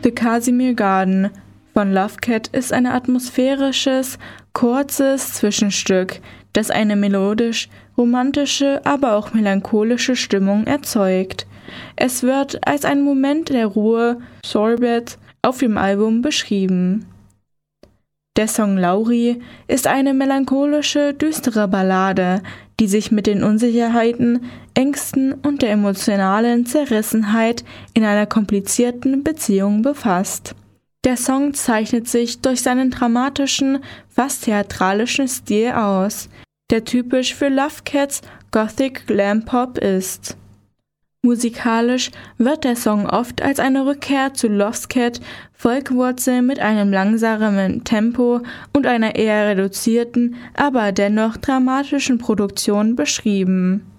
The Casimir Garden von Lovecat ist ein atmosphärisches, kurzes Zwischenstück, das eine melodisch-romantische, aber auch melancholische Stimmung erzeugt. Es wird als ein Moment der Ruhe, Sorbet, auf dem Album beschrieben. Der Song Laurie ist eine melancholische, düstere Ballade, die sich mit den Unsicherheiten, Ängsten und der emotionalen Zerrissenheit in einer komplizierten Beziehung befasst. Der Song zeichnet sich durch seinen dramatischen, fast theatralischen Stil aus, der typisch für Lovecats Gothic Glam Pop ist. Musikalisch wird der Song oft als eine Rückkehr zu Lovecats Folkwurzeln mit einem langsamen Tempo und einer eher reduzierten, aber dennoch dramatischen Produktion beschrieben.